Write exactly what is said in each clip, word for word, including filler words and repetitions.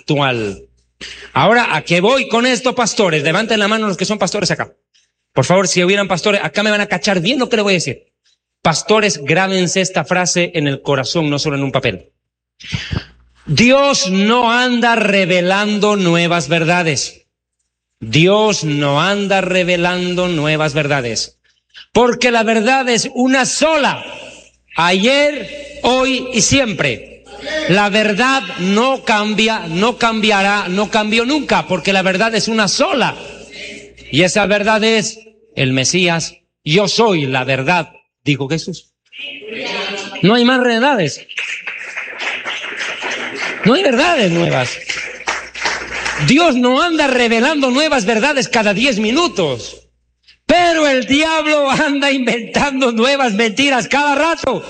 actual. Ahora, ¿a qué voy con esto, pastores? Levanten la mano los que son pastores acá. Por favor, si hubieran pastores, acá me van a cachar bien lo que le voy a decir. Pastores, grábense esta frase en el corazón, no solo en un papel. Dios no anda revelando nuevas verdades. Dios no anda revelando nuevas verdades. Porque la verdad es una sola. Ayer, hoy y siempre. La verdad no cambia, no cambiará, no cambió nunca, porque la verdad es una sola. Y esa verdad es el Mesías. Yo soy la verdad, dijo Jesús. No hay más verdades. No hay verdades nuevas. Dios no anda revelando nuevas verdades cada diez minutos. Pero el diablo anda inventando nuevas mentiras cada rato.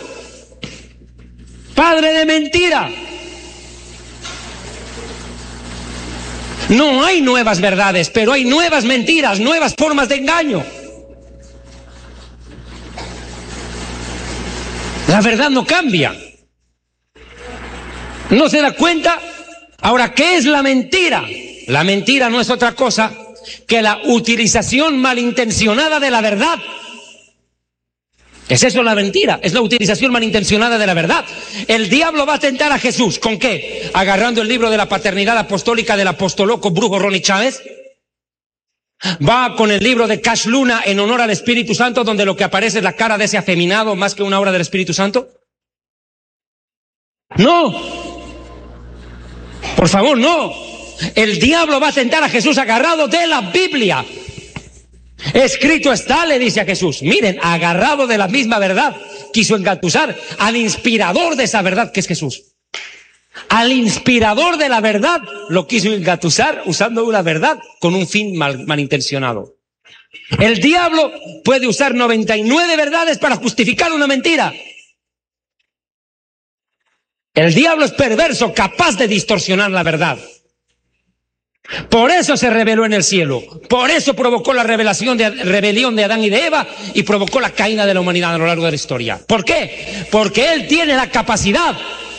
Padre de mentira. No hay nuevas verdades, pero hay nuevas mentiras, nuevas formas de engaño. La verdad no cambia. ¿No se da cuenta? Ahora, ¿qué es la mentira? La mentira no es otra cosa que la utilización malintencionada de la verdad. ¿Es eso la mentira? Es la utilización malintencionada de la verdad. El diablo va a tentar a Jesús. ¿Con qué? Agarrando el libro de la paternidad apostólica del apostoloco brujo Ronnie Chávez. Va con el libro de Cash Luna en honor al Espíritu Santo, donde lo que aparece es la cara de ese afeminado más que una obra del Espíritu Santo. No. Por favor, no. El diablo va a tentar a Jesús agarrado de la Biblia. Escrito está, le dice a Jesús. Miren, agarrado de la misma verdad, quiso engatusar al inspirador de esa verdad que es Jesús. Al inspirador de la verdad lo quiso engatusar usando una verdad con un fin mal, malintencionado. El diablo puede usar noventa y nueve verdades para justificar una mentira. El diablo es perverso, capaz de distorsionar la verdad. Por eso se reveló en el cielo. Por eso provocó la revelación de, rebelión de Adán y de Eva y provocó la caída de la humanidad a lo largo de la historia. ¿Por qué? Porque él tiene la capacidad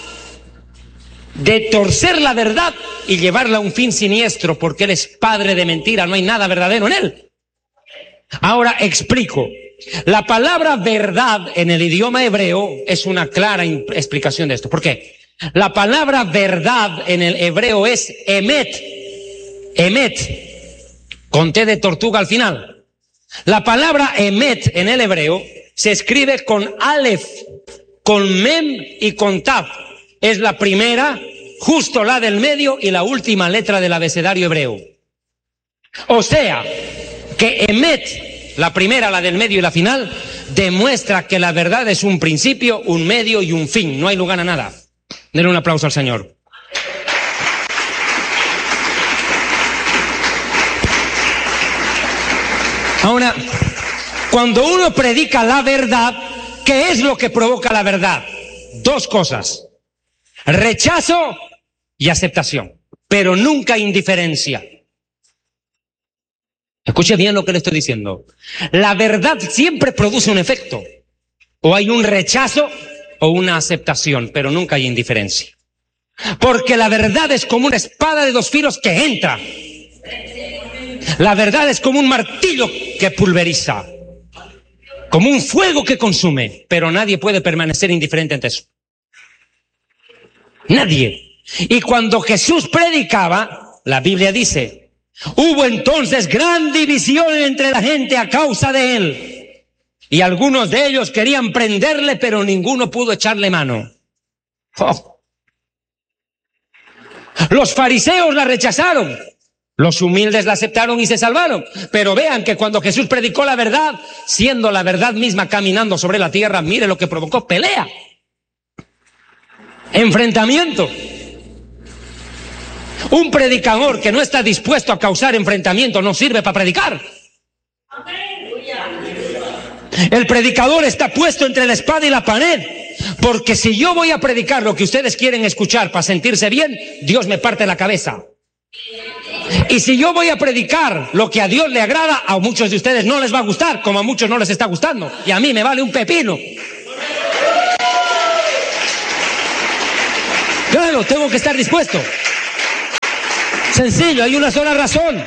de torcer la verdad y llevarla a un fin siniestro, porque él es padre de mentira, no hay nada verdadero en él. Ahora explico. La palabra verdad en el idioma hebreo es una clara explicación de esto. ¿Por qué? La palabra verdad en el hebreo es emet. Emet, con T de tortuga al final. La palabra emet en el hebreo se escribe con alef, con mem y con tav. Es la primera, justo la del medio y la última letra del abecedario hebreo. O sea, que emet, la primera, la del medio y la final, demuestra que la verdad es un principio, un medio y un fin. No hay lugar a nada. Denle un aplauso al Señor. Ahora, cuando uno predica la verdad, ¿qué es lo que provoca la verdad? Dos cosas: rechazo y aceptación, pero nunca indiferencia. Escuche bien lo que le estoy diciendo. La verdad siempre produce un efecto. O hay un rechazo o una aceptación, pero nunca hay indiferencia. Porque la verdad es como una espada de dos filos que entra. La verdad es como un martillo que pulveriza, como un fuego que consume, pero nadie puede permanecer indiferente ante eso. Nadie. Y cuando Jesús predicaba, la Biblia dice, hubo entonces gran división entre la gente a causa de él. Y algunos de ellos querían prenderle, pero ninguno pudo echarle mano. Oh. Los fariseos la rechazaron. Los humildes la aceptaron y se salvaron. Pero vean que cuando Jesús predicó la verdad, siendo la verdad misma caminando sobre la tierra, mire lo que provocó: pelea, enfrentamiento. Un predicador que no está dispuesto a causar enfrentamiento no sirve para predicar. El predicador está puesto entre la espada y la pared. Porque si yo voy a predicar lo que ustedes quieren escuchar para sentirse bien, Dios me parte la cabeza. Y si yo voy a predicar lo que a Dios le agrada, a muchos de ustedes no les va a gustar, como a muchos no les está gustando. Y a mí me vale un pepino. Claro, tengo que estar dispuesto. Sencillo, hay una sola razón.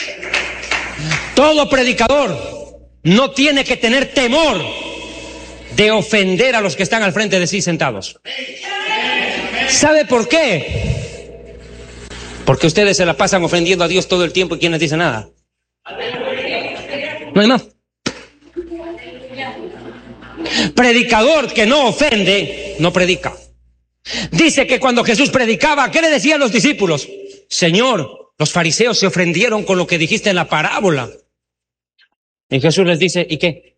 Todo predicador no tiene que tener temor de ofender a los que están al frente de sí sentados. ¿Sabe por qué? Porque ustedes se la pasan ofendiendo a Dios todo el tiempo y ¿quién les dice nada? No hay más. Predicador que no ofende, no predica. Dice que cuando Jesús predicaba, ¿qué le decían los discípulos? Señor, los fariseos se ofendieron con lo que dijiste en la parábola. Y Jesús les dice, ¿y qué?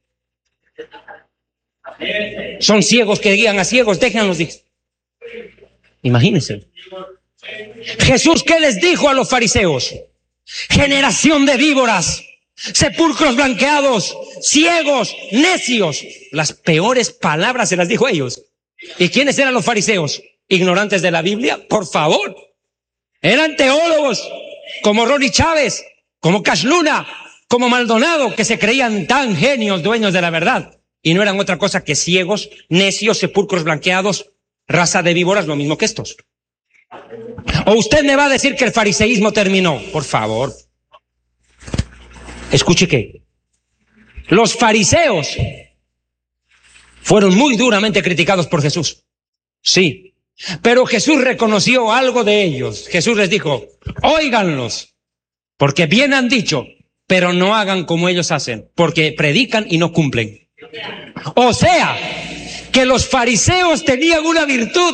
Son ciegos que guían a ciegos, déjenlos. Imagínense. Jesús, ¿qué les dijo a los fariseos? Generación de víboras, sepulcros blanqueados, ciegos, necios. Las peores palabras se las dijo a ellos. ¿Y quiénes eran los fariseos? ¿Ignorantes de la Biblia? Por favor. Eran teólogos como Ronnie Chávez, como Cash Luna, como Maldonado, que se creían tan genios, dueños de la verdad. Y no eran otra cosa que ciegos, necios, sepulcros blanqueados, raza de víboras, lo mismo que estos. ¿O usted me va a decir que el fariseísmo terminó? Por favor. Escuche que los fariseos fueron muy duramente criticados por Jesús. Sí. Pero Jesús reconoció algo de ellos. Jesús les dijo, óiganlos, porque bien han dicho, pero no hagan como ellos hacen, porque predican y no cumplen. O sea, que los fariseos tenían una virtud.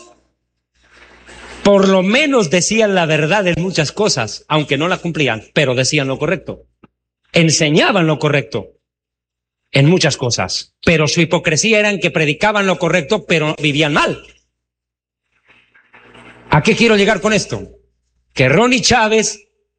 Por lo menos decían la verdad en muchas cosas, aunque no la cumplían, pero decían lo correcto. Enseñaban lo correcto en muchas cosas, pero su hipocresía era en que predicaban lo correcto, pero vivían mal. ¿A qué quiero llegar con esto? Que Ronnie Chávez,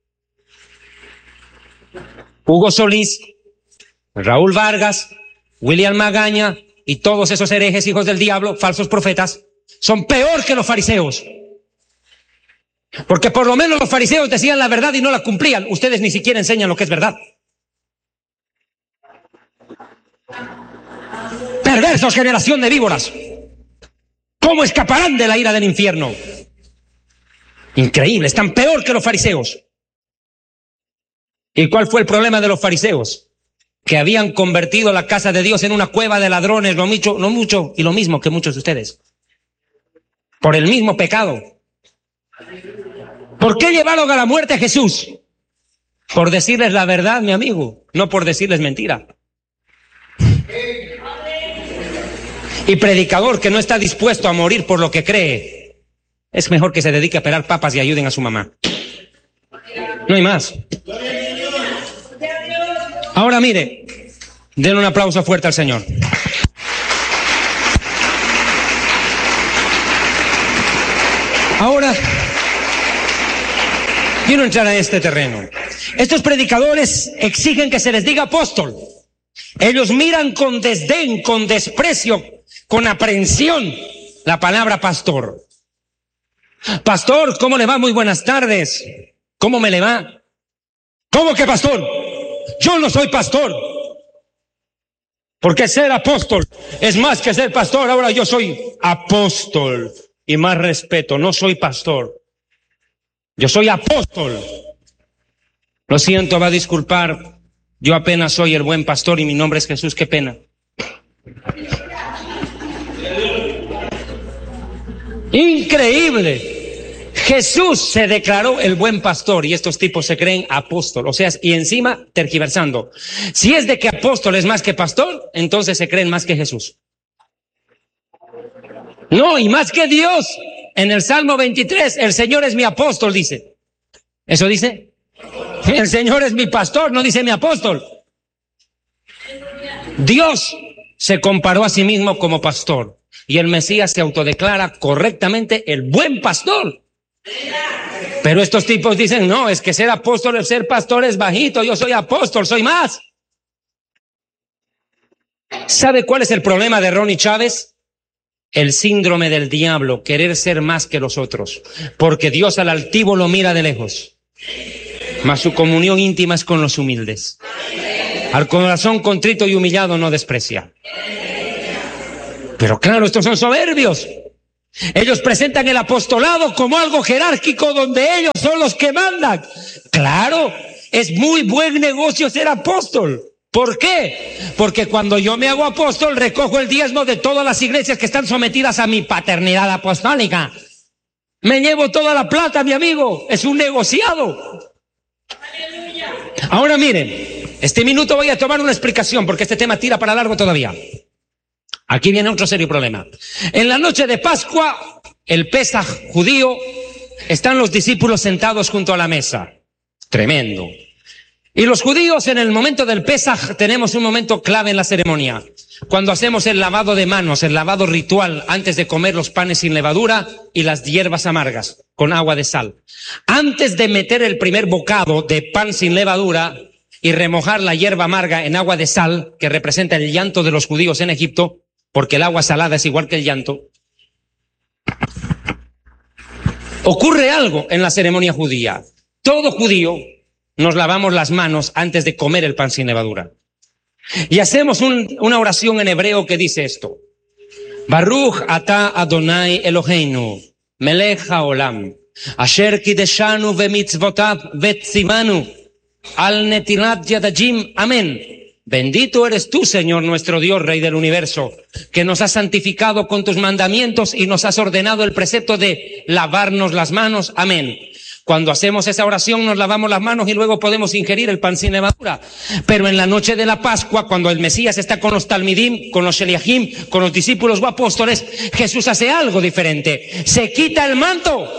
Hugo Solís, Raúl Vargas, William Magaña y todos esos herejes, hijos del diablo, falsos profetas, son peor que los fariseos. Porque por lo menos los fariseos decían la verdad y no la cumplían. Ustedes ni siquiera enseñan lo que es verdad. Perversos, generación de víboras. ¿Cómo escaparán de la ira del infierno? Increíble, están peor que los fariseos. ¿Y cuál fue el problema de los fariseos? Que habían convertido la casa de Dios en una cueva de ladrones, lo mucho, lo mucho y lo mismo que muchos de ustedes. Por el mismo pecado. ¿Por qué llevaron a la muerte a Jesús? Por decirles la verdad, mi amigo, no por decirles mentira. Y predicador que no está dispuesto a morir por lo que cree, es mejor que se dedique a pelar papas y ayuden a su mamá. No hay más. Ahora mire, denle un aplauso fuerte al Señor. Ahora quiero entrar a este terreno. Estos predicadores exigen que se les diga apóstol. Ellos miran con desdén, con desprecio, con aprehensión la palabra pastor. Pastor, ¿cómo le va? Muy buenas tardes. ¿Cómo me le va? ¿Cómo que pastor? Yo no soy pastor. Porque ser apóstol es más que ser pastor. Ahora yo soy apóstol y más respeto. No soy pastor. Yo soy apóstol. Lo siento, va a disculpar. Yo apenas soy el buen pastor y mi nombre es Jesús. Qué pena. Increíble. Jesús se declaró el buen pastor y estos tipos se creen apóstol. O sea, y encima tergiversando. Si es de que apóstol es más que pastor, entonces se creen más que Jesús. No, y más que Dios. En el Salmo veintitrés, el Señor es mi apóstol, dice. ¿Eso dice? El Señor es mi pastor, no dice mi apóstol. Dios se comparó a sí mismo como pastor. Y el Mesías se autodeclara correctamente el buen pastor. Pero estos tipos dicen, no, es que ser apóstol, ser pastor es bajito, yo soy apóstol, soy más. ¿Sabe cuál es el problema de Ronnie Chávez? El síndrome del diablo, querer ser más que los otros. Porque Dios al altivo lo mira de lejos, mas su comunión íntima es con los humildes. Al corazón contrito y humillado no desprecia. Pero claro, estos son soberbios. Ellos presentan el apostolado como algo jerárquico donde ellos son los que mandan. Claro, es muy buen negocio ser apóstol. ¿Por qué? Porque cuando yo me hago apóstol, recojo el diezmo de todas las iglesias que están sometidas a mi paternidad apostólica. Me llevo toda la plata, mi amigo. Es un negociado. Ahora miren, este minuto voy a tomar una explicación porque este tema tira para largo todavía. Aquí viene otro serio problema. En la noche de Pascua, el Pesaj judío, están los discípulos sentados junto a la mesa. Tremendo. Y los judíos en el momento del Pesaj tenemos un momento clave en la ceremonia. Cuando hacemos el lavado de manos, el lavado ritual antes de comer los panes sin levadura y las hierbas amargas con agua de sal. Antes de meter el primer bocado de pan sin levadura y remojar la hierba amarga en agua de sal, que representa el llanto de los judíos en Egipto, porque el agua salada es igual que el llanto, ocurre algo en la ceremonia judía. Todo judío nos lavamos las manos antes de comer el pan sin levadura. Y hacemos un, una oración en hebreo que dice esto. Baruch ata Adonai Eloheinu, melech haolam, asher kideshanu vemitzvotav vetzimanu, al netilat yadajim, amén. Bendito eres tú, Señor, nuestro Dios, Rey del universo, que nos has santificado con tus mandamientos y nos has ordenado el precepto de lavarnos las manos, amén. Cuando hacemos esa oración nos lavamos las manos y luego podemos ingerir el pan sin levadura. Pero en la noche de la Pascua, cuando el Mesías está con los talmidim, con los sheliachim, con los discípulos o apóstoles, Jesús hace algo diferente. Se quita el manto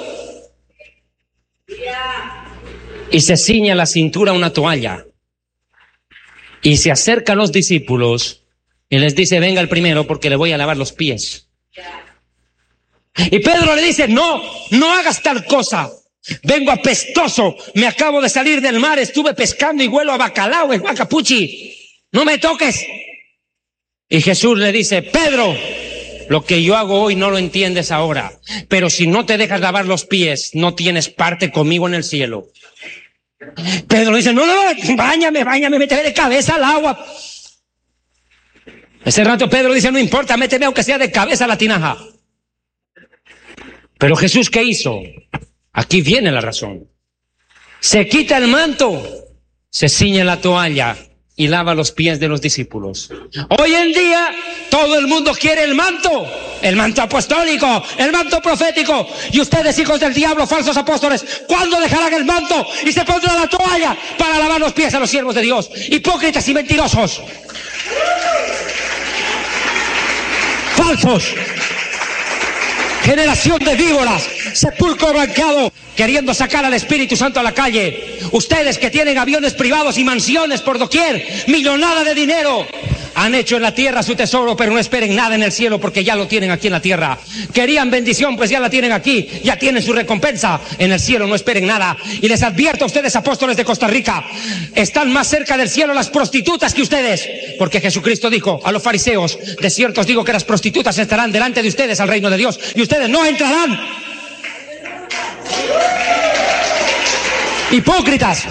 y se ciña la cintura una toalla. Y se acerca a los discípulos y les dice, venga el primero porque le voy a lavar los pies. Y Pedro le dice, no, no hagas tal cosa. Vengo apestoso, me acabo de salir del mar, estuve pescando y huelo a bacalao, es guacapuchi, no me toques. Y Jesús le dice, Pedro, lo que yo hago hoy no lo entiendes ahora, pero si no te dejas lavar los pies, no tienes parte conmigo en el cielo. Pedro dice, no, no, báñame, báñame, méteme de cabeza al agua. Ese rato Pedro dice, no importa, méteme aunque sea de cabeza a la tinaja. Pero Jesús, ¿qué hizo? Aquí viene la razón. Se quita el manto, se ciñe la toalla y lava los pies de los discípulos. Hoy en día todo el mundo quiere el manto, el manto apostólico, el manto profético. Y ustedes, hijos del diablo, falsos apóstoles, ¿cuándo dejarán el manto y se pondrán la toalla para lavar los pies a los siervos de Dios? Hipócritas y mentirosos. Falsos. Generación de víboras, sepulcro arrancado, queriendo sacar al Espíritu Santo a la calle. Ustedes que tienen aviones privados y mansiones por doquier, millonada de dinero, han hecho en la tierra su tesoro, pero no esperen nada en el cielo porque ya lo tienen aquí en la tierra. Querían bendición, pues ya la tienen aquí, ya tienen su recompensa. En el cielo no esperen nada. Y les advierto a ustedes, apóstoles de Costa Rica, están más cerca del cielo las prostitutas que ustedes, porque Jesucristo dijo a los fariseos, de cierto os digo que las prostitutas estarán delante de ustedes al reino de Dios, y ustedes no entrarán. Hipócritas.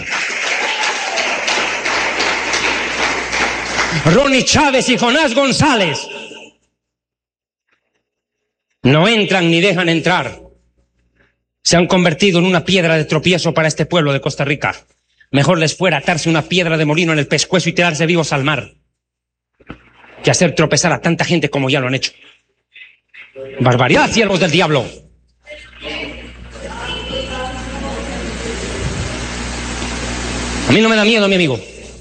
Ronnie Chávez y Jonás González no entran ni dejan entrar. Se han convertido en una piedra de tropiezo para este pueblo de Costa Rica. Mejor les fuera atarse una piedra de molino en el pescuezo y tirarse vivos al mar que hacer tropezar a tanta gente como ya lo han hecho. Barbaridad, siervos del diablo. A mí no me da miedo, mi amigo.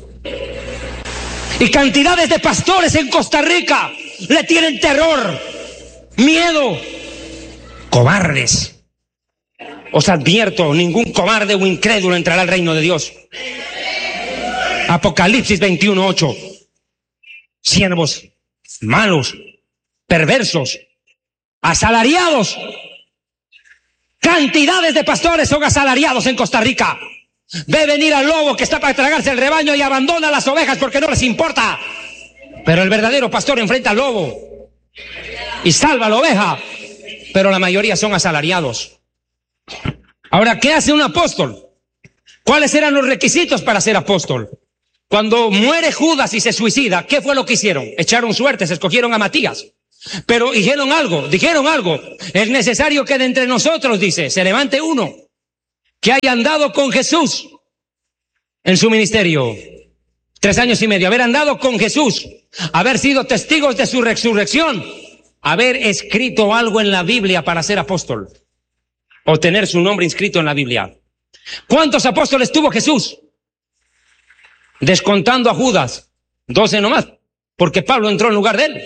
Y cantidades de pastores en Costa Rica le tienen terror, miedo, cobardes. Os advierto, ningún cobarde o incrédulo entrará al reino de Dios. Apocalipsis veintiuno ocho. Siervos malos, perversos, asalariados. Cantidades de pastores son asalariados en Costa Rica. Ve venir al lobo que está para tragarse el rebaño y abandona a las ovejas porque no les importa. Pero el verdadero pastor enfrenta al lobo y salva a la oveja. Pero la mayoría son asalariados. Ahora, ¿qué hace un apóstol? ¿Cuáles eran los requisitos para ser apóstol? Cuando muere Judas y se suicida, ¿qué fue lo que hicieron? Echaron suertes, escogieron a Matías. Pero dijeron algo, dijeron algo. Es necesario que de entre nosotros, dice, se levante uno que haya andado con Jesús en su ministerio. Tres años y medio, haber andado con Jesús, haber sido testigos de su resurrección, haber escrito algo en la Biblia para ser apóstol, o tener su nombre inscrito en la Biblia. ¿Cuántos apóstoles tuvo Jesús? Descontando a Judas, doce nomás, porque Pablo entró en lugar de él.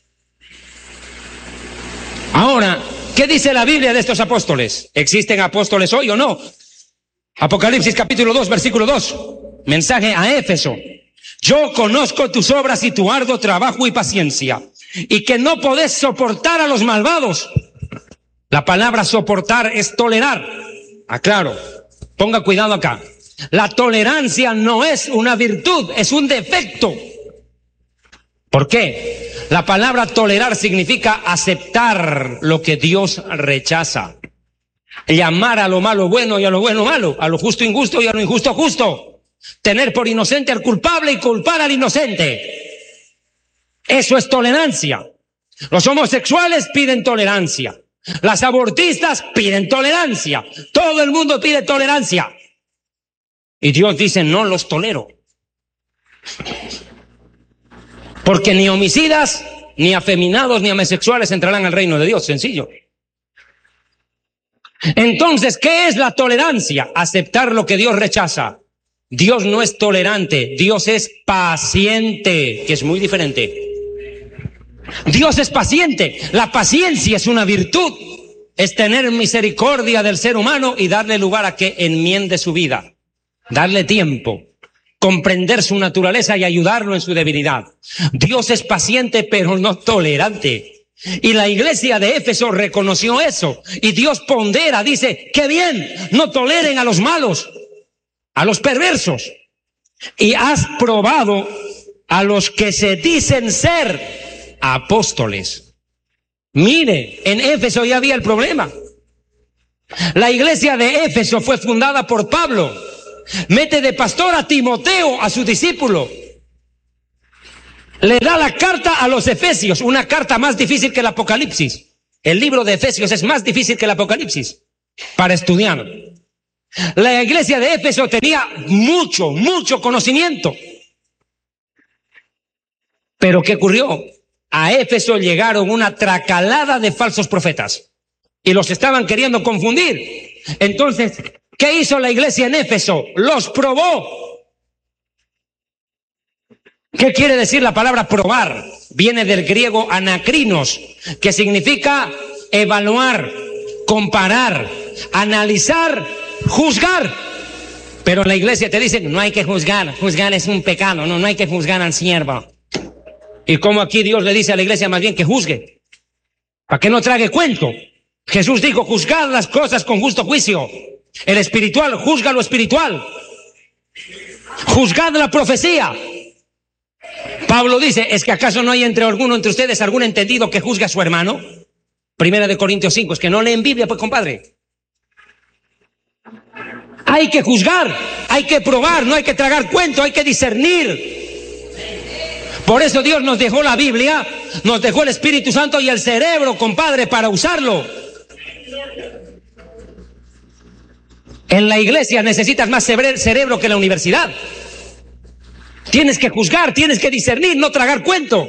Ahora, ¿qué dice la Biblia de estos apóstoles? ¿Existen apóstoles hoy o no? Apocalipsis capítulo dos, versículo dos. Mensaje a Éfeso. Yo conozco tus obras y tu arduo trabajo y paciencia, y que no podés soportar a los malvados. La palabra soportar es tolerar. Aclaro, ponga cuidado acá. La tolerancia no es una virtud, es un defecto. ¿Por qué? La palabra tolerar significa aceptar lo que Dios rechaza. Llamar a lo malo bueno y a lo bueno malo, a lo justo injusto y a lo injusto justo. Tener por inocente al culpable y culpar al inocente. Eso es tolerancia. Los homosexuales piden tolerancia. Las abortistas piden tolerancia. Todo el mundo pide tolerancia. Y Dios dice, no los tolero. Porque ni homicidas, ni afeminados, ni homosexuales entrarán al reino de Dios. Sencillo. Entonces, ¿qué es la tolerancia? Aceptar lo que Dios rechaza. Dios no es tolerante, Dios es paciente, que es muy diferente. Dios es paciente. La paciencia es una virtud. Es tener misericordia del ser humano y darle lugar a que enmiende su vida. Darle tiempo. Comprender su naturaleza y ayudarlo en su debilidad. Dios es paciente, pero no tolerante. Y la iglesia de Éfeso reconoció eso. Y Dios pondera, dice, qué bien, no toleren a los malos, a los perversos. Y has probado a los que se dicen ser apóstoles. Mire, en Éfeso ya había el problema. La iglesia de Éfeso fue fundada por Pablo. Mete de pastor a Timoteo, a su discípulo. Le da la carta a los Efesios, una carta más difícil que el Apocalipsis. El libro de Efesios es más difícil que el Apocalipsis para estudiar. La iglesia de Éfeso tenía mucho, mucho conocimiento. Pero ¿qué ocurrió? A Éfeso llegaron una tracalada de falsos profetas y los estaban queriendo confundir. Entonces, ¿qué hizo la iglesia en Éfeso? Los probó. ¿Qué quiere decir la palabra probar? Viene del griego anacrinos, que significa evaluar, comparar, analizar, juzgar. Pero en la iglesia te dicen, no hay que juzgar, juzgar es un pecado, no, no hay que juzgar al siervo. Y como aquí Dios le dice a la iglesia más bien que juzgue, para que no trague cuento. Jesús dijo, juzgad las cosas con justo juicio. El espiritual juzga lo espiritual. Juzgad la profecía. Pablo dice, ¿es que acaso no hay entre alguno entre ustedes algún entendido que juzgue a su hermano? Primera de Corintios cinco, es que no leen Biblia, pues compadre. Hay que juzgar, hay que probar, no hay que tragar cuento, hay que discernir. Por eso Dios nos dejó la Biblia, nos dejó el Espíritu Santo y el cerebro, compadre, para usarlo. En la iglesia necesitas más cerebro que en la universidad. Tienes que juzgar, tienes que discernir, no tragar cuento.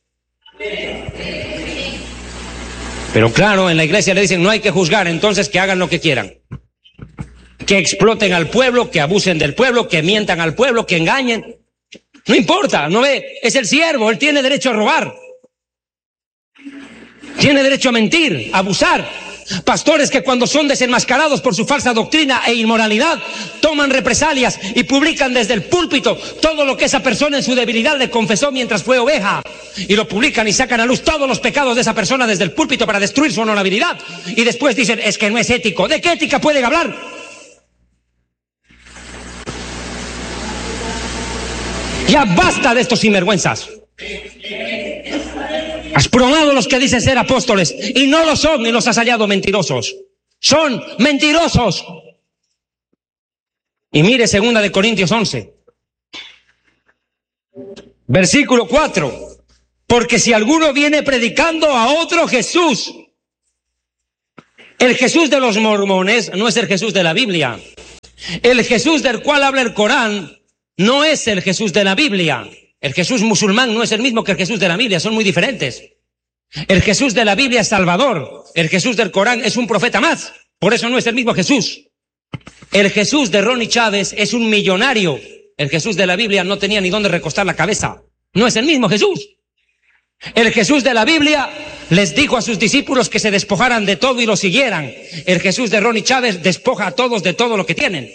Pero claro, en la iglesia le dicen no hay que juzgar, entonces que hagan lo que quieran. Que exploten al pueblo, que abusen del pueblo, que mientan al pueblo, que engañen. No importa, no ve, es el siervo, él tiene derecho a robar. Tiene derecho a mentir, a abusar. Pastores que cuando son desenmascarados por su falsa doctrina e inmoralidad, toman represalias y publican desde el púlpito todo lo que esa persona en su debilidad le confesó mientras fue oveja. Y lo publican y sacan a luz todos los pecados de esa persona desde el púlpito para destruir su honorabilidad. Y después dicen, es que no es ético. ¿De qué ética pueden hablar? Ya basta de estos sinvergüenzas. Has probado los que dicen ser apóstoles y no lo son y los has hallado mentirosos. Son mentirosos. Y mire segunda de Corintios once. Versículo cuatro. Porque si alguno viene predicando a otro Jesús, el Jesús de los mormones no es el Jesús de la Biblia. El Jesús del cual habla el Corán no es el Jesús de la Biblia. El Jesús musulmán no es el mismo que el Jesús de la Biblia, son muy diferentes. El Jesús de la Biblia es Salvador. El Jesús del Corán es un profeta más. Por eso no es el mismo Jesús. El Jesús de Ronnie Chávez es un millonario. El Jesús de la Biblia no tenía ni dónde recostar la cabeza. No es el mismo Jesús. El Jesús de la Biblia les dijo a sus discípulos que se despojaran de todo y lo siguieran. El Jesús de Ronnie Chávez despoja a todos de todo lo que tienen.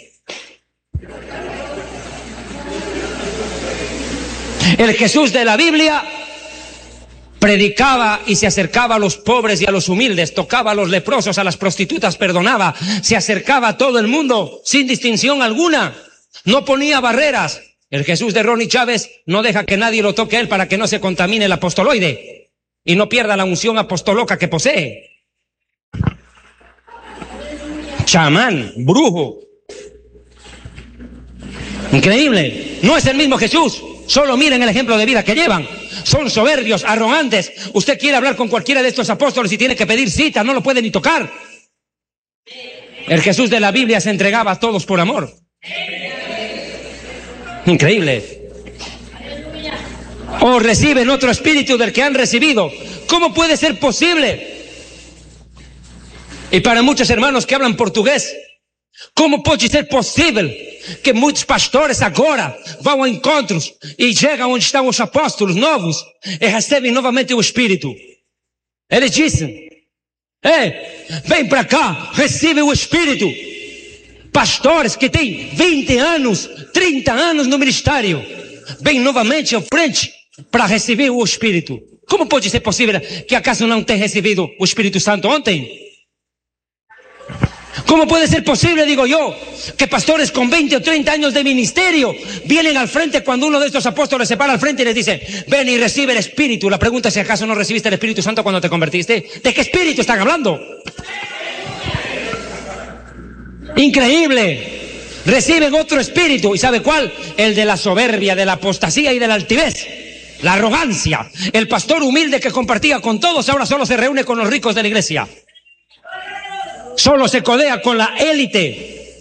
El Jesús de la Biblia predicaba y se acercaba a los pobres y a los humildes, tocaba a los leprosos, a las prostitutas, perdonaba, se acercaba a todo el mundo sin distinción alguna, no ponía barreras. El Jesús de Ronnie Chávez no deja que nadie lo toque a él para que no se contamine el apostoloide y no pierda la unción apostoloca que posee. Chamán, brujo. Increíble. No es el mismo Jesús. Solo miren el ejemplo de vida que llevan. Son soberbios, arrogantes. Usted quiere hablar con cualquiera de estos apóstoles y tiene que pedir cita, no lo puede ni tocar. El Jesús de la Biblia se entregaba a todos por amor. Increíble. O reciben otro espíritu del que han recibido. ¿Cómo puede ser posible? Y para muchos hermanos que hablan portugués, como pode ser possível que muitos pastores agora vão a encontros e chegam onde estão os apóstolos novos e recebem novamente o Espírito? Eles dizem, ei, vem para cá, recebe o Espírito. Pastores que têm vinte anos, trinta anos no ministério, vêm novamente à frente para receber o Espírito. Como pode ser possível que acaso não tenha recebido o Espírito Santo ontem? ¿Cómo puede ser posible, digo yo, que pastores con veinte o treinta años de ministerio vienen al frente cuando uno de estos apóstoles se para al frente y les dice, ven y recibe el Espíritu? La pregunta es si acaso no recibiste el Espíritu Santo cuando te convertiste. ¿De qué Espíritu están hablando? Increíble. Reciben otro espíritu. ¿Y sabe cuál? El de la soberbia, de la apostasía y de la altivez. La arrogancia. El pastor humilde que compartía con todos ahora solo se reúne con los ricos de la iglesia. Solo se codea con la élite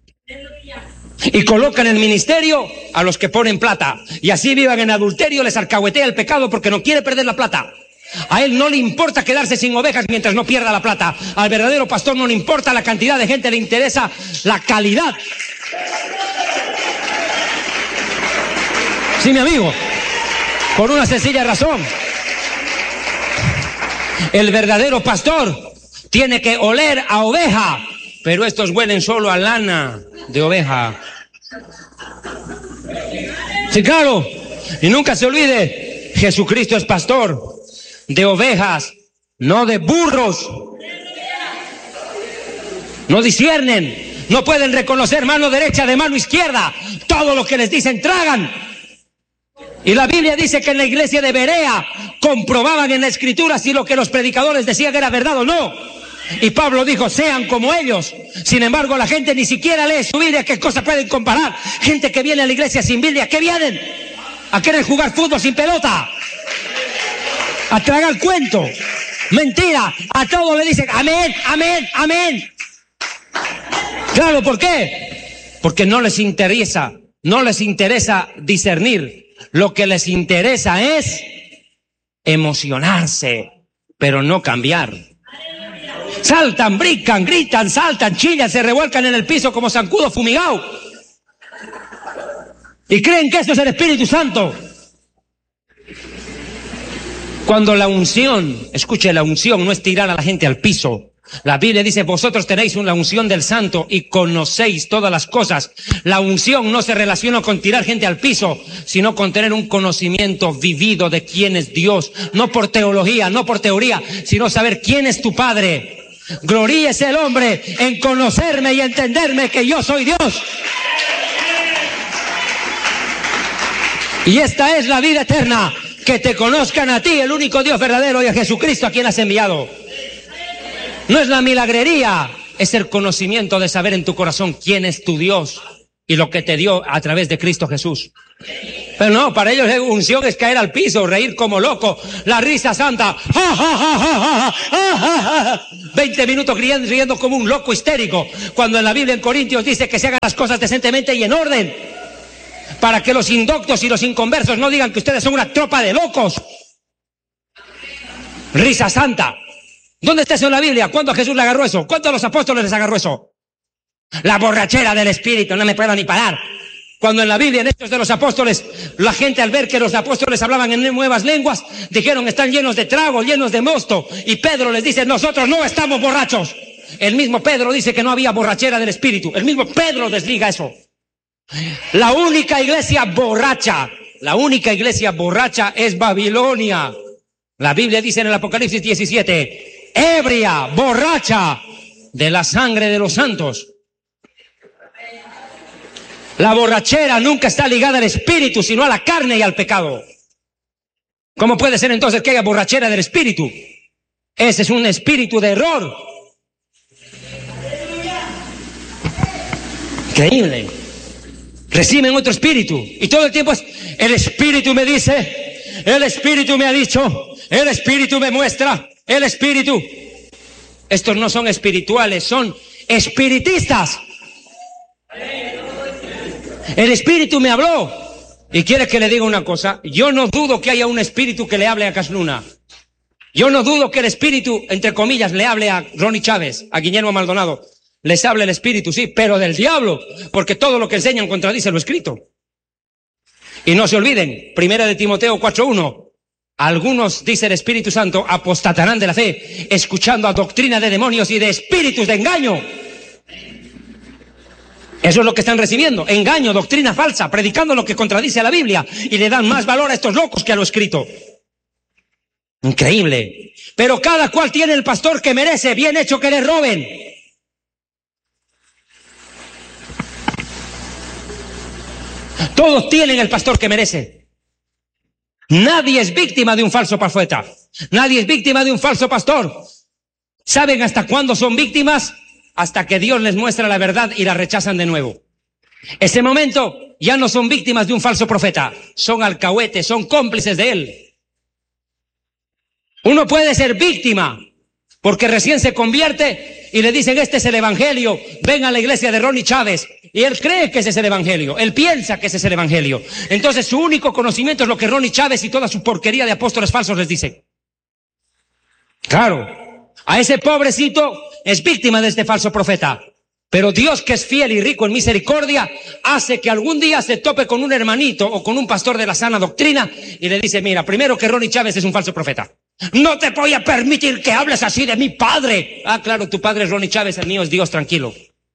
y colocan en el ministerio a los que ponen plata, y así vivan en adulterio, les alcahuetea el pecado porque no quiere perder la plata. A él no le importa quedarse sin ovejas mientras no pierda la plata. Al verdadero pastor no le importa la cantidad de gente, le interesa la calidad. Sí, mi amigo, por una sencilla razón. El verdadero pastor tiene que oler a oveja, pero estos huelen solo a lana de oveja. Sí, claro. Y nunca se olvide, Jesucristo es pastor de ovejas, no de burros. No disciernen, no pueden reconocer mano derecha de mano izquierda. Todo lo que les dicen tragan. Y la Biblia dice que en la iglesia de Berea comprobaban en la escritura si lo que los predicadores decían era verdad o no. Y Pablo dijo, sean como ellos. Sin embargo, la gente ni siquiera lee su Biblia. ¿Qué cosa pueden comparar? Gente que viene a la iglesia sin Biblia, ¿qué vienen? A querer jugar fútbol sin pelota, a tragar cuento, mentira. A todo le dicen amén, amén, amén. Claro, ¿por qué? Porque no les interesa, no les interesa discernir. Lo que les interesa es emocionarse, pero no cambiar. Saltan, brincan, gritan, saltan, chillan, se revuelcan en el piso como zancudo fumigado. Y creen que eso es el Espíritu Santo. Cuando la unción, escuche, la unción no es tirar a la gente al piso. La Biblia dice, vosotros tenéis una unción del Santo y conocéis todas las cosas. La unción no se relaciona con tirar gente al piso, sino con tener un conocimiento vivido de quién es Dios. No por teología, no por teoría, sino saber quién es tu Padre. Gloríese el hombre en conocerme y entenderme que yo soy Dios. Y esta es la vida eterna, que te conozcan a ti, el único Dios verdadero, y a Jesucristo a quien has enviado. No es la milagrería, es el conocimiento de saber en tu corazón quién es tu Dios y lo que te dio a través de Cristo Jesús. Pero no, para ellos la unción es caer al piso, reír como loco, la risa santa. ¡Ja, ja, ja, ja, ja, ja, ja! Veinte minutos riendo, riendo como un loco histérico, cuando en la Biblia en Corintios dice que se hagan las cosas decentemente y en orden, para que los indoctos y los inconversos no digan que ustedes son una tropa de locos. Risa santa. ¿Dónde está eso en la Biblia? ¿Cuándo a Jesús le agarró eso? ¿Cuándo a los apóstoles les agarró eso? La borrachera del Espíritu, no me puedo ni parar. Cuando en la Biblia, en Hechos de los Apóstoles, la gente al ver que los apóstoles hablaban en nuevas lenguas, dijeron, están llenos de trago, llenos de mosto. Y Pedro les dice, nosotros no estamos borrachos. El mismo Pedro dice que no había borrachera del Espíritu. El mismo Pedro desliga eso. La única iglesia borracha, la única iglesia borracha es Babilonia. La Biblia dice en el Apocalipsis diecisiete, ebria, borracha de la sangre de los santos. La borrachera nunca está ligada al espíritu, sino a la carne y al pecado. ¿Cómo puede ser entonces que haya borrachera del espíritu? Ese es un espíritu de error. Increíble. Reciben otro espíritu. Y todo el tiempo es, el espíritu me dice, el espíritu me ha dicho, el espíritu me muestra, el espíritu. Estos no son espirituales, son espiritistas. El espíritu me habló. Y quiere que le diga una cosa. Yo no dudo que haya un espíritu que le hable a Casluna. Yo no dudo que el espíritu, entre comillas, le hable a Ronnie Chávez, a Guillermo Maldonado. Les hable el espíritu, sí, pero del diablo. Porque todo lo que enseñan contradice lo escrito. Y no se olviden, primera de Timoteo cuatro uno. Algunos, dice el Espíritu Santo, apostatarán de la fe, escuchando a doctrina de demonios y de espíritus de engaño. Eso es lo que están recibiendo, engaño, doctrina falsa, predicando lo que contradice a la Biblia, y le dan más valor a estos locos que a lo escrito. Increíble. Pero cada cual tiene el pastor que merece, bien hecho que le roben. Todos tienen el pastor que merece. Nadie es víctima de un falso profeta. Nadie es víctima de un falso pastor. ¿Saben hasta cuándo son víctimas? Hasta que Dios les muestra la verdad y la rechazan de nuevo. Ese momento ya no son víctimas de un falso profeta, son alcahuetes, son cómplices de él. Uno puede ser víctima porque recién se convierte y le dicen, este es el evangelio, ven a la iglesia de Ronnie Chávez. Y él cree que ese es el evangelio, él piensa que ese es el evangelio. Entonces su único conocimiento es lo que Ronnie Chávez y toda su porquería de apóstoles falsos les dicen. Claro, a ese pobrecito es víctima de este falso profeta. Pero Dios, que es fiel y rico en misericordia, hace que algún día se tope con un hermanito o con un pastor de la sana doctrina y le dice, mira, primero que Ronnie Chávez es un falso profeta. No te voy a permitir que hables así de mi padre. Ah, claro, tu padre es Ronnie Chávez, el mío es Dios, tranquilo.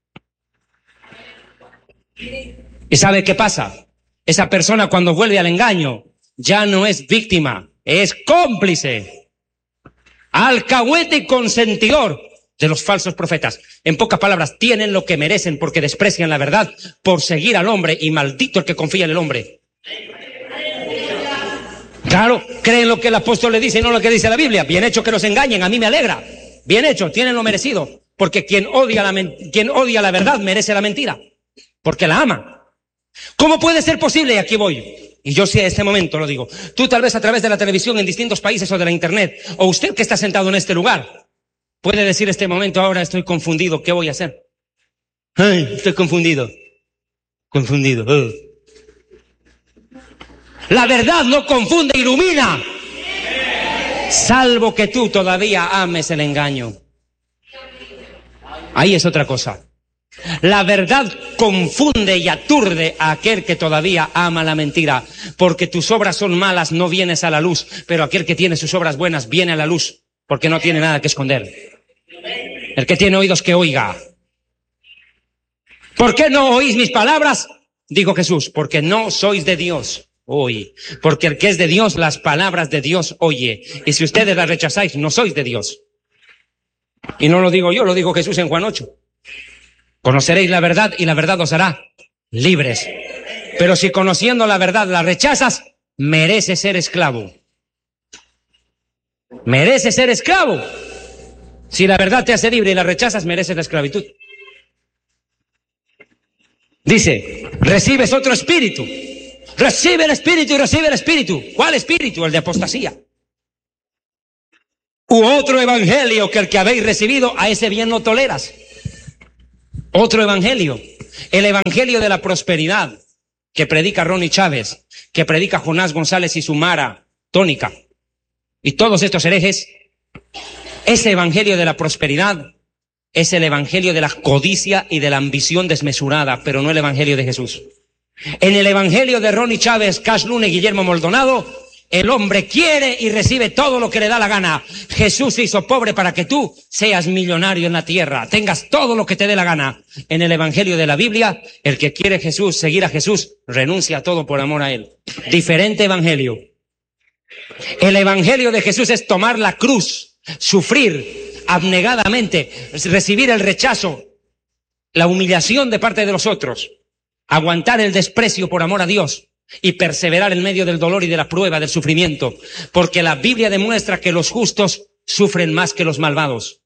¿Y sabe qué pasa? Esa persona cuando vuelve al engaño ya no es víctima, es cómplice, alcahuete y consentidor de los falsos profetas. En pocas palabras, tienen lo que merecen porque desprecian la verdad por seguir al hombre, y maldito el que confía en el hombre. Claro, creen lo que el apóstol le dice y no lo que dice la Biblia. Bien hecho que los engañen, a mí me alegra. Bien hecho, tienen lo merecido. Porque quien odia la, quien odia la verdad merece la mentira. Porque la ama. ¿Cómo puede ser posible? Y aquí voy. Y yo sí a este momento lo digo. Tú tal vez a través de la televisión en distintos países o de la internet, o usted que está sentado en este lugar, puede decir este momento, ahora estoy confundido, ¿qué voy a hacer? Ay, estoy confundido. Confundido. Oh. La verdad no confunde, ilumina. Salvo que tú todavía ames el engaño. Ahí es otra cosa. La verdad confunde y aturde a aquel que todavía ama la mentira. Porque tus obras son malas, no vienes a la luz. Pero aquel que tiene sus obras buenas viene a la luz. Porque no tiene nada que esconder. El que tiene oídos que oiga. ¿Por qué no oís mis palabras? Dijo Jesús, porque no sois de Dios. Hoy, porque el que es de Dios, las palabras de Dios oye. Y si ustedes las rechazáis, no sois de Dios. Y no lo digo yo, lo dijo Jesús en Juan ocho. Conoceréis la verdad y la verdad os hará libres. Pero si conociendo la verdad la rechazas, mereces ser esclavo. Mereces ser esclavo. Si la verdad te hace libre y la rechazas, mereces la esclavitud. Dice, recibes otro espíritu. Recibe el Espíritu y recibe el Espíritu. ¿Cuál Espíritu? El de apostasía. U otro evangelio que el que habéis recibido, a ese bien no toleras. Otro evangelio. El evangelio de la prosperidad que predica Ronnie Chávez, que predica Jonás González y su Mara Tónica. Y todos estos herejes. Ese evangelio de la prosperidad es el evangelio de la codicia y de la ambición desmesurada, pero no el evangelio de Jesús. En el evangelio de Ronnie Chávez, Cash Luna y Guillermo Maldonado, el hombre quiere y recibe todo lo que le da la gana. Jesús se hizo pobre para que tú seas millonario en la tierra, tengas todo lo que te dé la gana. En el evangelio de la Biblia, el que quiere Jesús, seguir a Jesús, renuncia a todo por amor a él. Diferente evangelio. El evangelio de Jesús es tomar la cruz, sufrir abnegadamente, recibir el rechazo, la humillación de parte de los otros, aguantar el desprecio por amor a Dios y perseverar en medio del dolor y de la prueba, del sufrimiento, porque la Biblia demuestra que los justos sufren más que los malvados.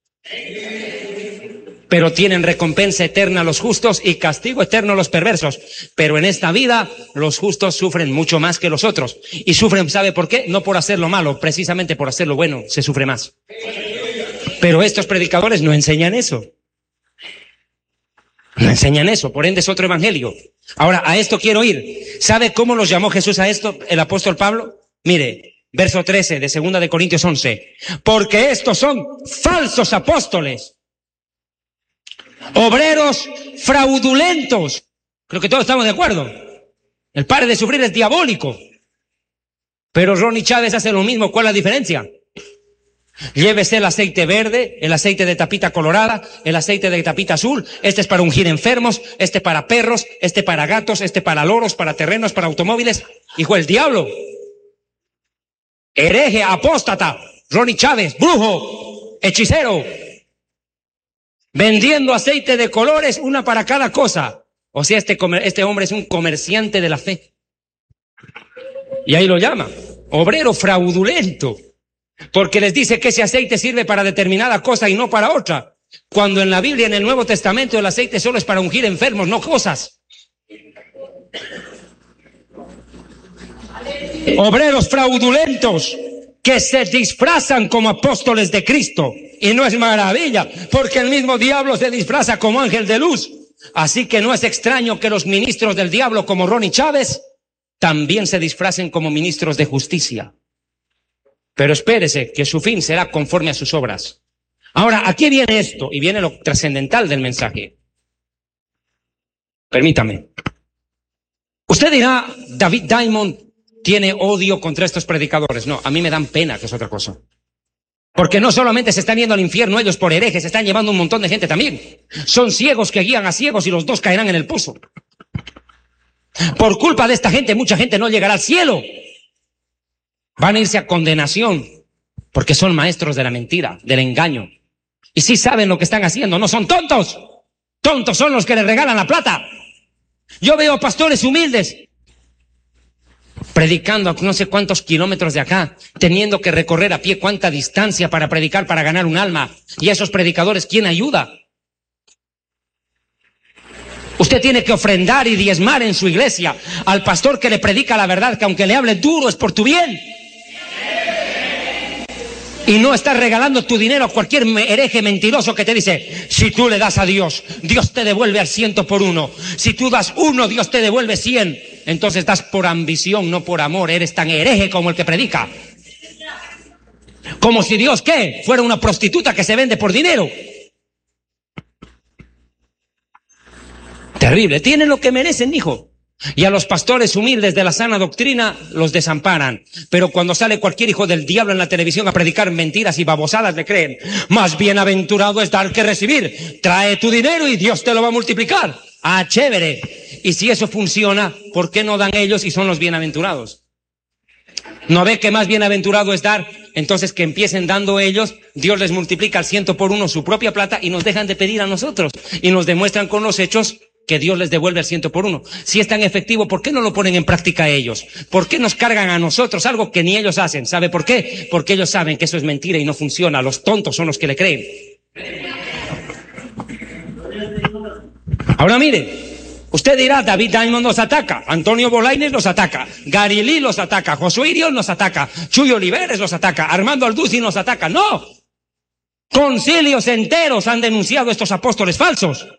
Pero tienen recompensa eterna los justos y castigo eterno los perversos. Pero en esta vida los justos sufren mucho más que los otros. Y sufren, ¿sabe por qué? No por hacer lo malo, precisamente por hacer lo bueno se sufre más. Pero estos predicadores no enseñan eso. No enseñan eso, por ende es otro evangelio. Ahora, a esto quiero ir. ¿Sabe cómo los llamó Jesús a esto, el apóstol Pablo? Mire, verso trece de segunda de Corintios once. Porque estos son falsos apóstoles, obreros fraudulentos. Creo que todos estamos de acuerdo. El padre de sufrir es diabólico. Pero Ronnie Chávez hace lo mismo. ¿Cuál es la diferencia? Llévese el aceite verde, el aceite de tapita colorada, el aceite de tapita azul. Este es para ungir enfermos, este para perros, este para gatos, este para loros, para terrenos, para automóviles. Hijo del diablo. Hereje, apóstata, Ronnie Chávez, brujo, hechicero. Vendiendo aceite de colores, una para cada cosa. O sea, este, este hombre es un comerciante de la fe. Y ahí lo llama, obrero fraudulento. Porque les dice que ese aceite sirve para determinada cosa y no para otra. Cuando en la Biblia, en el Nuevo Testamento, el aceite solo es para ungir enfermos, no cosas. Obreros fraudulentos que se disfrazan como apóstoles de Cristo. Y no es maravilla, porque el mismo diablo se disfraza como ángel de luz. Así que no es extraño que los ministros del diablo como Ronnie Chávez también se disfracen como ministros de justicia. Pero espérese, que su fin será conforme a sus obras. Ahora, aquí viene esto, y viene lo trascendental del mensaje. Permítame. Usted dirá, David Diamond tiene odio contra estos predicadores. No, a mí me dan pena, que es otra cosa. Porque no solamente se están yendo al infierno ellos por herejes, se están llevando un montón de gente también. Son ciegos que guían a ciegos y los dos caerán en el pozo. Por culpa de esta gente, mucha gente no llegará al cielo. Van a irse a condenación, porque son maestros de la mentira, del engaño. Y sí saben lo que están haciendo, no son tontos. Tontos son los que les regalan la plata. Yo veo pastores humildes predicando a no sé cuántos kilómetros de acá, teniendo que recorrer a pie cuánta distancia para predicar, para ganar un alma. Y a esos predicadores, ¿quién ayuda? Usted tiene que ofrendar y diezmar en su iglesia al pastor que le predica la verdad, que aunque le hable duro es por tu bien. Y no estás regalando tu dinero a cualquier hereje mentiroso que te dice, si tú le das a Dios, Dios te devuelve al ciento por uno. Si tú das uno, Dios te devuelve cien. Entonces das por ambición, no por amor. Eres tan hereje como el que predica. Como si Dios, ¿qué? Fuera una prostituta que se vende por dinero. Terrible. Tienen lo que merecen, hijo. Y a los pastores humildes de la sana doctrina los desamparan. Pero cuando sale cualquier hijo del diablo en la televisión a predicar mentiras y babosadas, le creen. Más bienaventurado es dar que recibir. Trae tu dinero y Dios te lo va a multiplicar. Ah, chévere. Y si eso funciona, ¿por qué no dan ellos y son los bienaventurados? ¿No ve que más bienaventurado es dar? Entonces que empiecen dando ellos, Dios les multiplica al ciento por uno su propia plata y nos dejan de pedir a nosotros. Y nos demuestran con los hechos que Dios les devuelve al ciento por uno. Si es tan efectivo, ¿por qué no lo ponen en práctica ellos? ¿Por qué nos cargan a nosotros algo que ni ellos hacen? ¿Sabe por qué? Porque ellos saben que eso es mentira y no funciona. Los tontos son los que le creen. Ahora mire, Usted dirá, David Diamond nos ataca, Antonio Bolaines nos ataca, Gary Lee los ataca, Josué Irión nos ataca, Chuy Oliveres los ataca, Armando Alduzzi nos ataca. ¡No! Concilios enteros han denunciado estos apóstoles falsos.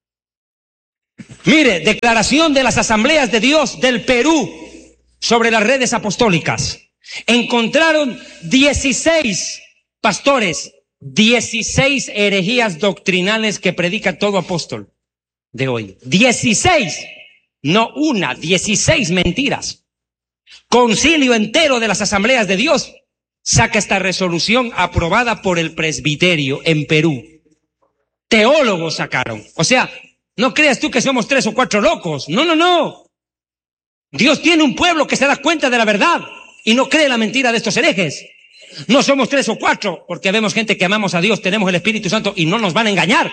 Mire, declaración de las asambleas de Dios del Perú sobre las redes apostólicas. Encontraron dieciséis pastores, dieciséis herejías doctrinales que predica todo apóstol de hoy. dieciséis, no una, dieciséis mentiras. Concilio entero de las asambleas de Dios saca esta resolución aprobada por el presbiterio en Perú. Teólogos sacaron. O sea, no creas tú que somos tres o cuatro locos. No, no, no. Dios tiene un pueblo que se da cuenta de la verdad y no cree la mentira de estos herejes. No somos tres o cuatro, porque vemos gente que amamos a Dios, tenemos el Espíritu Santo y no nos van a engañar.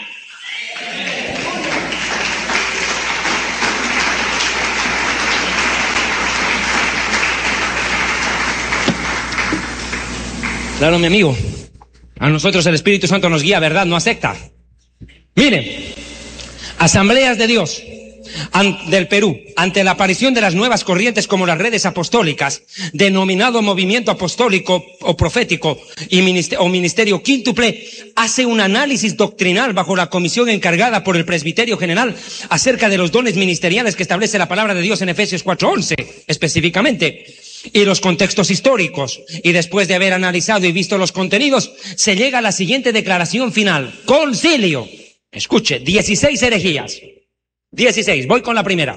Claro, mi amigo, a nosotros el Espíritu Santo nos guía, ¿verdad? No a secta. Miren, asambleas de Dios an, del Perú, ante la aparición de las nuevas corrientes como las redes apostólicas, denominado movimiento apostólico o profético y ministerio, o ministerio quíntuple, hace un análisis doctrinal bajo la comisión encargada por el presbiterio general acerca de los dones ministeriales que establece la palabra de Dios en Efesios cuatro once, específicamente, y los contextos históricos. Y después de haber analizado y visto los contenidos, se llega a la siguiente declaración final. Concilio. Escuche, dieciséis herejías. dieciséis. Voy con la primera.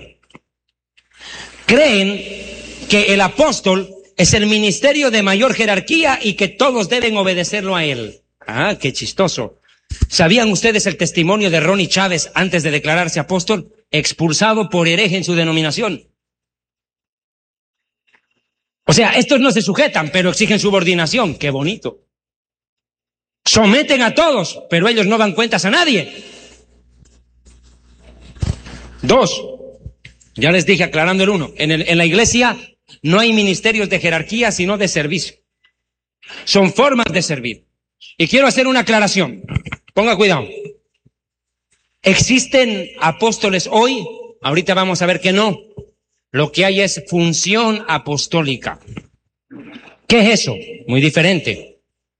Creen que el apóstol es el ministerio de mayor jerarquía y que todos deben obedecerlo a él. Ah, qué chistoso. ¿Sabían ustedes el testimonio de Ronnie Chávez antes de declararse apóstol? Expulsado por hereje en su denominación. O sea, estos no se sujetan, pero exigen subordinación. ¡Qué bonito! Someten a todos, pero ellos no dan cuentas a nadie. Dos, ya les dije aclarando el uno, en, el, en la iglesia no hay ministerios de jerarquía, sino de servicio. Son formas de servir. Y quiero hacer una aclaración. Ponga cuidado. ¿Existen apóstoles hoy? Ahorita vamos a ver que no. Lo que hay es función apostólica. ¿Qué es eso? Muy diferente.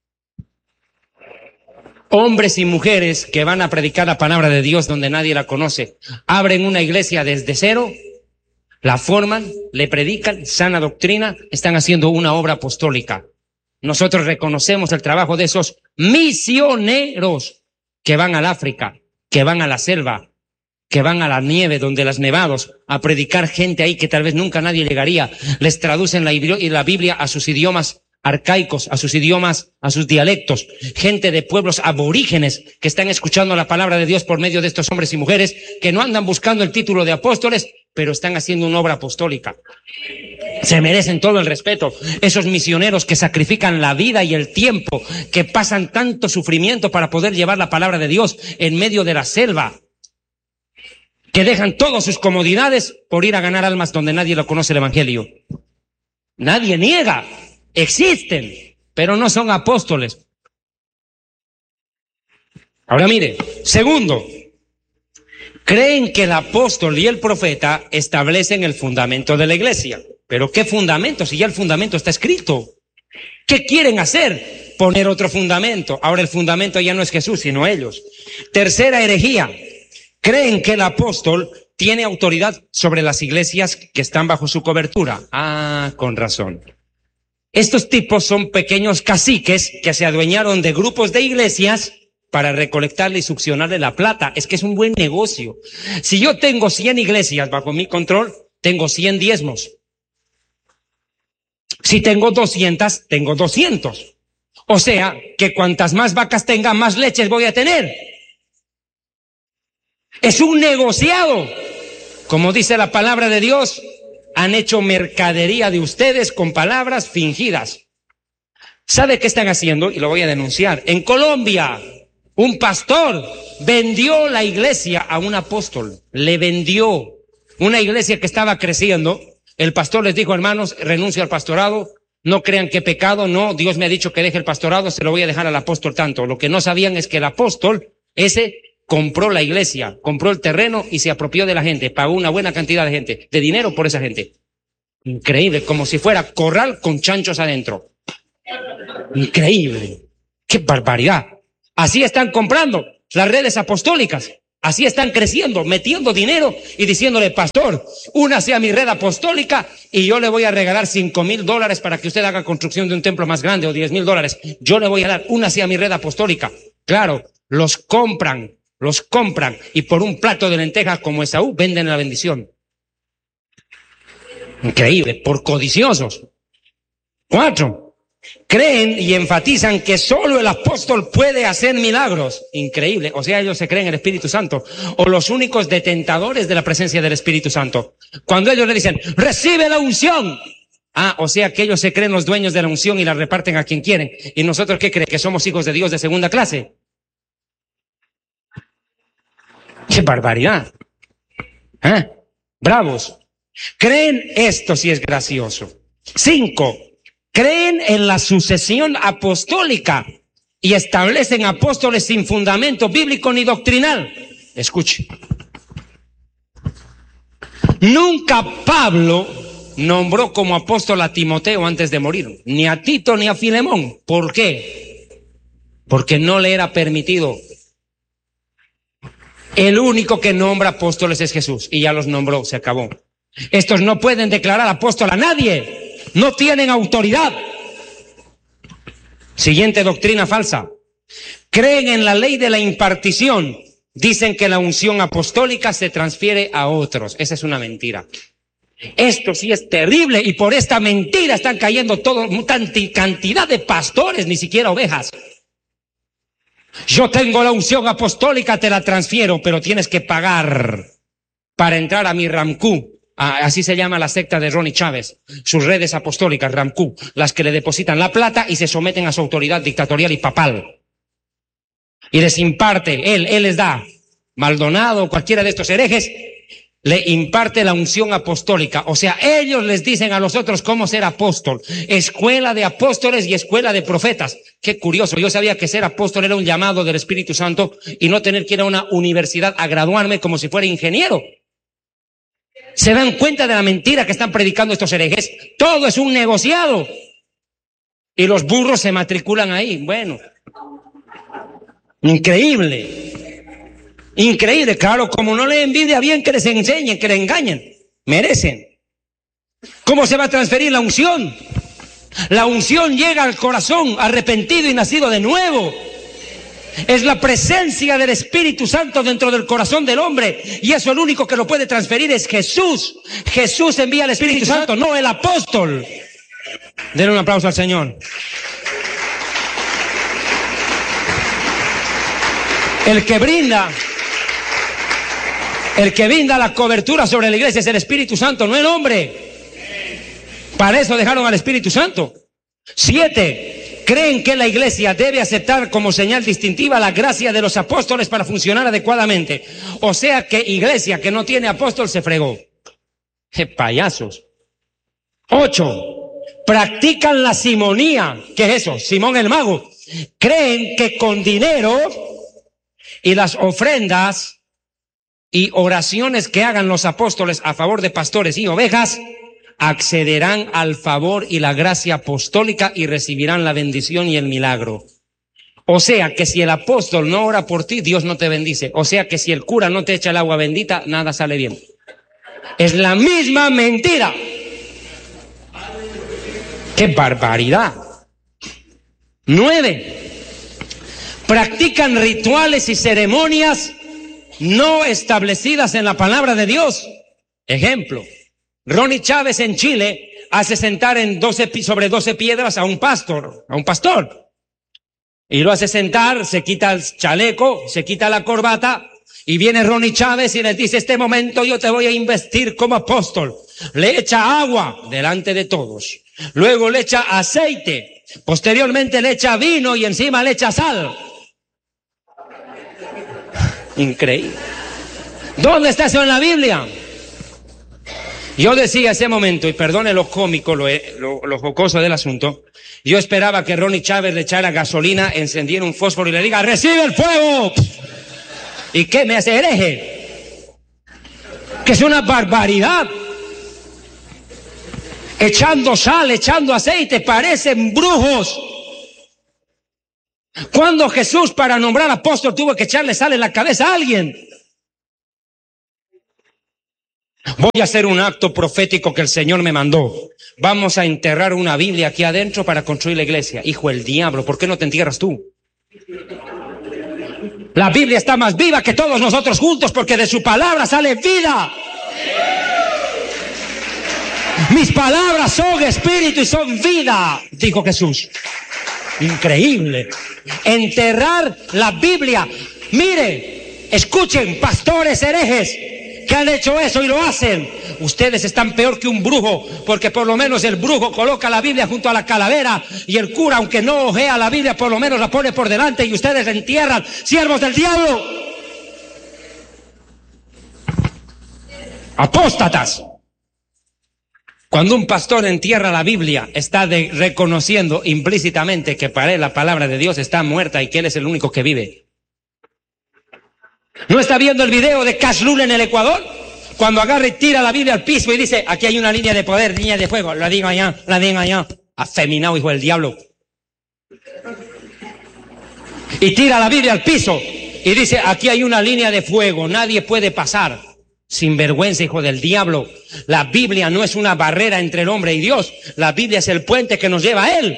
Hombres y mujeres que van a predicar la palabra de Dios donde nadie la conoce. Abren una iglesia desde cero, la forman, le predican, sana doctrina, están haciendo una obra apostólica. Nosotros reconocemos el trabajo de esos misioneros que van al África, que van a la selva, que van a la nieve, donde las nevados, a predicar gente ahí que tal vez nunca nadie llegaría. Les traducen la, la Biblia a sus idiomas arcaicos, a sus idiomas, a sus dialectos. Gente de pueblos aborígenes que están escuchando la palabra de Dios por medio de estos hombres y mujeres que no andan buscando el título de apóstoles, pero están haciendo una obra apostólica. Se merecen todo el respeto. Esos misioneros que sacrifican la vida y el tiempo, que pasan tanto sufrimiento para poder llevar la palabra de Dios en medio de la selva, que dejan todas sus comodidades por ir a ganar almas donde nadie lo conoce el evangelio. Nadie niega, existen, pero no son apóstoles. Ahora mire, segundo, creen que el apóstol y el profeta establecen el fundamento de la iglesia. ¿Pero qué fundamento? Si ya el fundamento está escrito. ¿Qué quieren hacer? Poner otro fundamento. Ahora el fundamento ya no es Jesús, sino ellos. Tercera herejía. Creen que el apóstol tiene autoridad sobre las iglesias que están bajo su cobertura. Ah, con razón. Estos tipos son pequeños caciques que se adueñaron de grupos de iglesias para recolectarle y succionarle la plata. Es que es un buen negocio. Si yo tengo cien iglesias bajo mi control, tengo cien diezmos. Si tengo doscientas, tengo doscientos. O sea, que cuantas más vacas tenga, más leches voy a tener. Es un negociado. Como dice la palabra de Dios, han hecho mercadería de ustedes con palabras fingidas. ¿Sabe qué están haciendo? Y lo voy a denunciar. En Colombia, un pastor vendió la iglesia a un apóstol. Le vendió una iglesia que estaba creciendo. El pastor les dijo, hermanos, renuncio al pastorado. No crean que pecado. No, Dios me ha dicho que deje el pastorado. Se lo voy a dejar al apóstol tanto. Lo que no sabían es que el apóstol, ese, compró la iglesia, compró el terreno y se apropió de la gente, pagó una buena cantidad de gente, de dinero por esa gente. Increíble, como si fuera corral con chanchos adentro. Increíble. ¡Qué barbaridad! Así están comprando las redes apostólicas. Así están creciendo, metiendo dinero y diciéndole, pastor, únase a mi red apostólica y yo le voy a regalar cinco mil dólares para que usted haga construcción de un templo más grande, o diez mil dólares. Yo le voy a dar, únase a mi red apostólica. Claro, los compran, los compran y por un plato de lentejas como Esaú venden la bendición. Increíble, por codiciosos. Cuatro. Creen y enfatizan que solo el apóstol puede hacer milagros. Increíble. O sea, ellos se creen el Espíritu Santo, o los únicos detentadores de la presencia del Espíritu Santo. Cuando ellos le dicen, recibe la unción. Ah, o sea que ellos se creen los dueños de la unción y la reparten a quien quieren. ¿Y nosotros qué creen? ¿Que somos hijos de Dios de segunda clase? ¡Qué barbaridad! ¿Eh? Bravos. Creen, esto sí es gracioso. Cinco. Creen en la sucesión apostólica y establecen apóstoles sin fundamento bíblico ni doctrinal. Escuche. Nunca Pablo nombró como apóstol a Timoteo antes de morir, ni a Tito ni a Filemón. ¿Por qué? Porque no le era permitido. El único que nombra apóstoles es Jesús, y ya los nombró, se acabó. Estos no pueden declarar apóstol a nadie. No tienen autoridad. Siguiente doctrina falsa. Creen en la ley de la impartición. Dicen que la unción apostólica se transfiere a otros. Esa es una mentira. Esto sí es terrible, y por esta mentira están cayendo todo, cantidad de pastores, ni siquiera ovejas. Yo tengo la unción apostólica, te la transfiero, pero tienes que pagar para entrar a mi Ramcú. Ah, así se llama la secta de Ronnie Chávez, sus redes apostólicas, Ramcú, las que le depositan la plata y se someten a su autoridad dictatorial y papal. Y les imparte, él, él les da, Maldonado, cualquiera de estos herejes, le imparte la unción apostólica. O sea, ellos les dicen a los otros cómo ser apóstol. Escuela de apóstoles y escuela de profetas. Qué curioso, yo sabía que ser apóstol era un llamado del Espíritu Santo y no tener que ir a una universidad a graduarme como si fuera ingeniero. ¿Se dan cuenta de la mentira que están predicando estos herejes? Todo es un negociado. Y los burros se matriculan ahí. Bueno. Increíble. Increíble. Claro, como no les envidia bien que les enseñen, que les engañen. Merecen. ¿Cómo se va a transferir la unción? La unción llega al corazón arrepentido y nacido de nuevo. Es la presencia del Espíritu Santo dentro del corazón del hombre, y eso el único que lo puede transferir es Jesús. Jesús envía al Espíritu Santo, no el apóstol. Denle un aplauso al Señor. El que brinda, el que brinda la cobertura sobre la iglesia es el Espíritu Santo, no el hombre. Para eso dejaron al Espíritu Santo. Siete. Creen que la iglesia debe aceptar como señal distintiva la gracia de los apóstoles para funcionar adecuadamente. O sea que iglesia que no tiene apóstol se fregó. ¡Qué payasos! Ocho. Practican la simonía. ¿Qué es eso? Simón el mago. Creen que con dinero y las ofrendas y oraciones que hagan los apóstoles a favor de pastores y ovejas, accederán al favor y la gracia apostólica y recibirán la bendición y el milagro. O sea que si el apóstol no ora por ti, Dios no te bendice. O sea que si el cura no te echa el agua bendita, nada sale bien. Es la misma mentira. ¡Qué barbaridad! Nueve. Practican rituales y ceremonias no establecidas en la palabra de Dios. Ejemplo. Ronnie Chávez en Chile hace sentar en doce, sobre doce piedras a un pastor, a un pastor. Y lo hace sentar, se quita el chaleco, se quita la corbata, y viene Ronnie Chávez y les dice, este momento yo te voy a investir como apóstol. Le echa agua delante de todos. Luego le echa aceite. Posteriormente le echa vino y encima le echa sal. Increíble. ¿Dónde está eso en la Biblia? Yo decía ese momento, y perdone lo cómico, lo, lo, lo jocoso del asunto, yo esperaba que Ronnie Chávez le echara gasolina, encendiera un fósforo y le diga, ¡recibe el fuego! ¿Y qué me hace hereje? Que es una barbaridad. Echando sal, echando aceite, parecen brujos. Cuando Jesús, para nombrar apóstol, tuvo que echarle sal en la cabeza a alguien. Voy a hacer un acto profético que el Señor me mandó. Vamos a enterrar una Biblia aquí adentro para construir la iglesia. Hijo del diablo, ¿por qué no te entierras tú? La Biblia está más viva que todos nosotros juntos porque de su palabra sale vida. Mis palabras son espíritu y son vida, dijo Jesús. Increíble. Enterrar la Biblia. Mire, escuchen, pastores herejes que han hecho eso y lo hacen. Ustedes están peor que un brujo, porque por lo menos el brujo coloca la Biblia junto a la calavera y el cura, aunque no ojea la Biblia, por lo menos la pone por delante y ustedes la entierran. Siervos del diablo. Apóstatas. Cuando un pastor entierra la Biblia, está de, reconociendo implícitamente que para él la palabra de Dios está muerta y que él es el único que vive. ¿No está viendo el video de Cash Lula en el Ecuador? Cuando agarra y tira la Biblia al piso y dice, aquí hay una línea de poder, línea de fuego, la digo allá, la digo allá. Afeminado, hijo del diablo. Y tira la Biblia al piso y dice, aquí hay una línea de fuego, nadie puede pasar. Sinvergüenza, hijo del diablo. La Biblia no es una barrera entre el hombre y Dios. La Biblia es el puente que nos lleva a Él.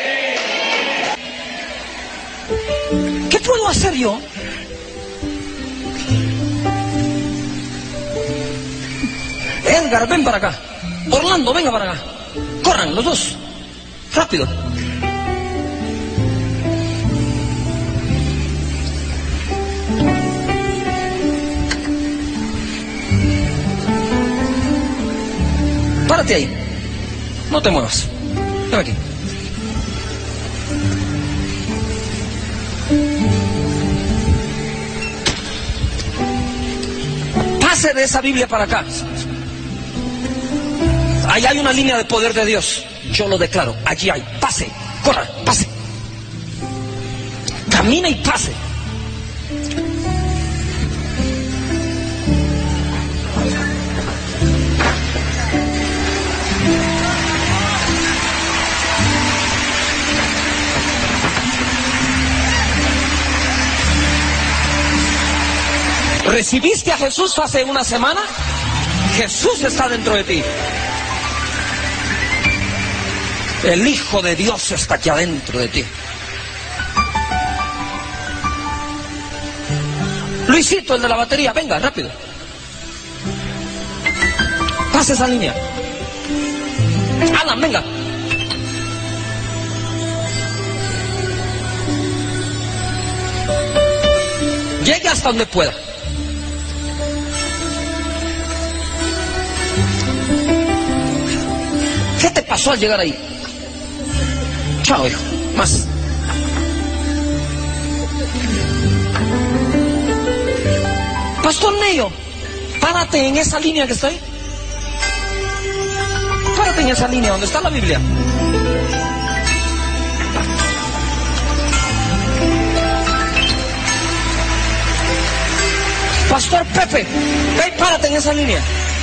¿Qué puedo hacer yo? Edgar, ven para acá. Orlando, venga para acá. Corran los dos. Rápido. Párate ahí. No te muevas. Ven aquí. Pase de esa Biblia para acá. Allí hay una línea de poder de Dios. Yo lo declaro. Allí hay. Pase. Corra. Pase. Camina y pase. ¿Recibiste a Jesús hace una semana? Jesús está dentro de ti. El Hijo de Dios está aquí adentro de ti. Luisito, el de la batería, venga, rápido. Pase esa línea. Alan, venga. Llegue hasta donde pueda. ¿Qué te pasó al llegar ahí? Chao, hijo. Más. Pastor Neyo, párate en esa línea que está ahí. Párate en esa línea donde está la Biblia. Pastor Pepe, ve y párate en esa línea.